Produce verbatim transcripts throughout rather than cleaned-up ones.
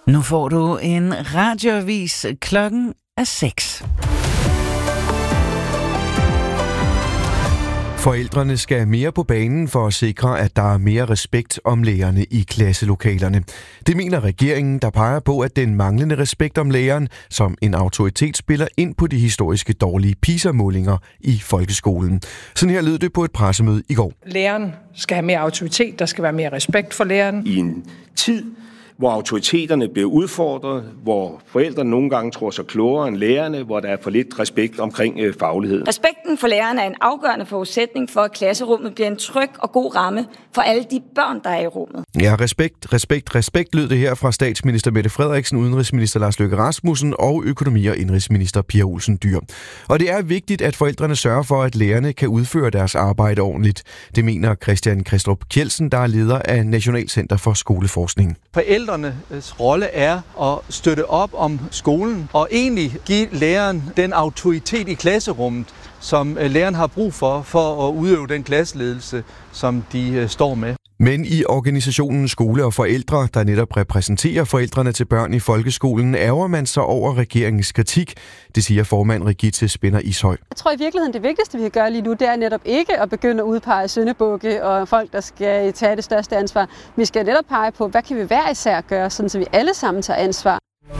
Nu får du en radioavis. Klokken er seks. Forældrene skal mere på banen for at sikre, at der er mere respekt om lærerne i klasselokalerne. Det mener regeringen, der peger på, at den manglende respekt om læreren som en autoritet spiller ind på de historiske dårlige PISA-målinger i folkeskolen. Sådan her lød det på et pressemøde i går. Læreren skal have mere autoritet, der skal være mere respekt for læreren. I en tid, hvor autoriteterne bliver udfordret, hvor forældrene nogle gange tror sig klogere end lærerne, hvor der er for lidt respekt omkring øh, faglighed. Respekten for lærerne er en afgørende forudsætning for, at klasserummet bliver en tryg og god ramme for alle de børn, der er i rummet. Ja, respekt, respekt, respekt lød det her fra statsminister Mette Frederiksen, udenrigsminister Lars Løkke Rasmussen og økonomi- og indrigsminister Pia Olsen Dyhr. Og det er vigtigt, at forældrene sørger for, at lærerne kan udføre deres arbejde ordentligt. Det mener Christian Kristrup Kjeldsen, der er leder af National Center for Skoleforskning. Forældrenes rolle er at støtte op om skolen og egentlig give læreren den autoritet i klasserummet, som læreren har brug for, for at udøve den klasseledelse, som de står med. Men i organisationen Skole og Forældre, der netop repræsenterer forældrene til børn i folkeskolen, ærger man sig over regeringens kritik. Det siger formand Rigitte Spinner Ishøj. Jeg tror i virkeligheden, det vigtigste, vi kan gøre lige nu, det er netop ikke at begynde at udpege syndebukke og folk, der skal tage det største ansvar. Vi skal netop pege på, hvad kan vi hver især gøre, sådan så vi alle sammen tager ansvar.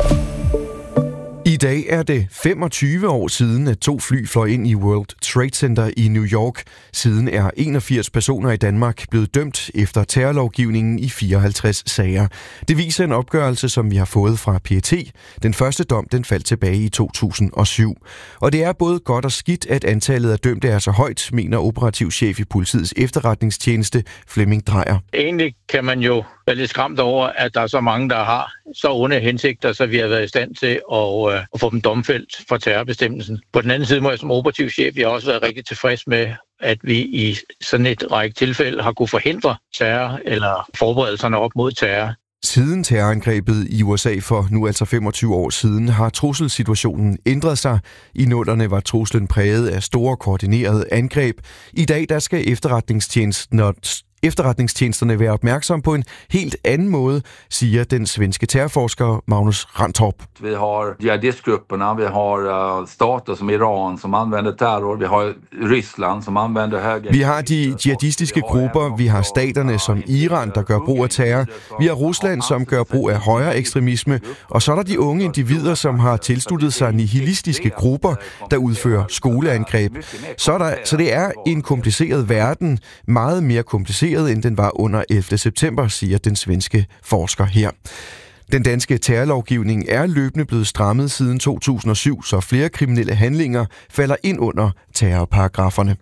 I dag er det femogtyve år siden, at to fly fløj ind i World Trade Center i New York. Siden er enogfirs personer i Danmark blevet dømt efter terrorlovgivningen i fireoghalvtreds sager. Det viser en opgørelse, som vi har fået fra P E T. Den første dom den faldt tilbage i to tusind og syv. Og det er både godt og skidt, at antallet af dømte er så højt, mener operativchef i politiets efterretningstjeneste Flemming Drejer. Egentlig kan man jo være lidt skræmt over, at der er så mange, der har så onde hensigter, så vi har været i stand til at, øh, at få dem domfældt for terrorbestemmelsen. På den anden side må jeg som operativchef jeg har også været rigtig tilfreds med, at vi i sådan et række tilfælde har kunne forhindre terror eller forberedelserne op mod terror. Siden terrorangrebet i U S A for nu altså femogtyve år siden, har trusselsituationen ændret sig. I nullerne var truslen præget af store koordinerede angreb. I dag der skal efterretningstjenesten og Efterretningstjenesterne være opmærksom på en helt anden måde, siger den svenske terrorforsker Magnus Rantorp. Vi har jihadistgrupperna, vi har uh, stater som Iran, som anvender terror, vi har Ryssland, som anvender höger. Vi har de jihadistiske grupper, vi har staterne som Iran, der gør brug af terror, vi har Rusland, som gør brug af højre ekstremisme, og så er der de unge individer, som har tilsluttet sig nihilistiske grupper, der udfører skoleangreb. Så, er der, så det er en kompliceret verden, meget mere kompliceret end den var under ellevte september, siger den svenske forsker her. Den danske terrorlovgivning er løbende blevet strammet siden to tusind og syv, så flere kriminelle handlinger falder ind under terrorparagraferne.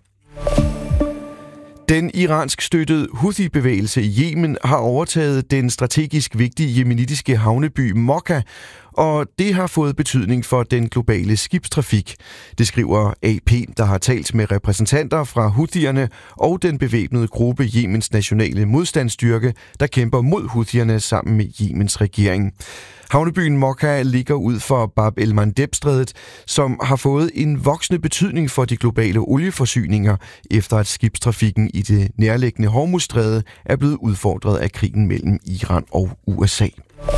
Den iransk støttede Houthi-bevægelse i Yemen har overtaget den strategisk vigtige yemenitiske havneby Mokka, og det har fået betydning for den globale skibstrafik. Det skriver A P, der har talt med repræsentanter fra Houthierne og den bevæbnede gruppe Yemens nationale modstandsstyrke, der kæmper mod Houthierne sammen med Yemens regering. Havnebyen Mokka ligger ud for Bab el-Mandeb-strædet, som har fået en voksende betydning for de globale olieforsyninger, efter at skibstrafikken i det nærliggende Hormuzstræde er blevet udfordret af krigen mellem Iran og U S A.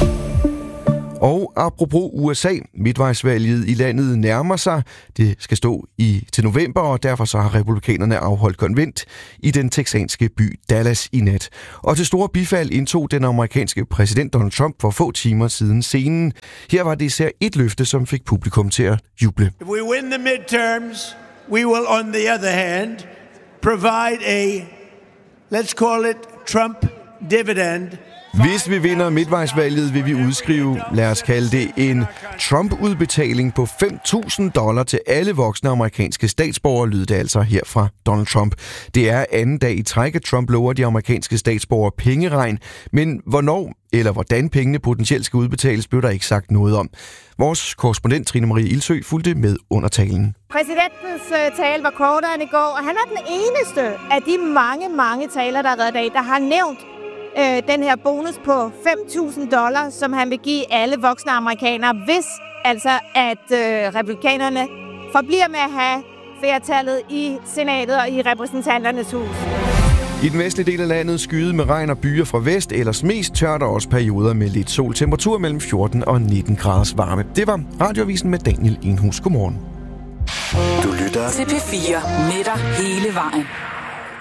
Og apropos U S A, midtvejsvalget i landet nærmer sig. Det skal stå i til november, og derfor så har republikanerne afholdt konvent i den texanske by Dallas i nat. Og til store bifald indtog den amerikanske præsident Donald Trump for få timer siden scenen. Her var det især et løfte, som fik publikum til at juble. If we win the midterms, we will on the other hand provide a, let's call it Trump dividend. Hvis vi vinder midtvejsvalget, vil vi udskrive, lad os kalde det, en Trump-udbetaling på fem tusind dollar til alle voksne amerikanske statsborgere, lyder det altså her fra Donald Trump. Det er anden dag i træk, at Trump lover de amerikanske statsborgere pengeregn, men hvornår eller hvordan pengene potentielt skal udbetales, blev der ikke sagt noget om. Vores korrespondent Trine Marie Ilsø fulgte med under talen. Præsidentens tale var kortere end i går, og han er den eneste af de mange, mange taler, der har været i dag, der har nævnt den her bonus på fem tusind dollar, som han vil give alle voksne amerikanere, hvis altså at øh, republikanerne forbliver med at have flertallet i senatet og i repræsentanternes hus. I den vestlige del af landet skyet med regn og byer fra vest, ellers mest tørt og også perioder med lidt sol. Temperatur mellem fjorten og nitten graders varme. Det var Radioavisen med Daniel Enhus. Godmorgen. Du lytter til P fire med dig hele vejen.